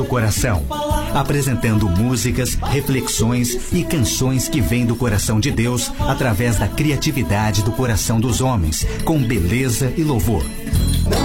coração, apresentando músicas, reflexões e canções que vêm do coração de Deus através da criatividade do coração dos homens, com beleza e louvor.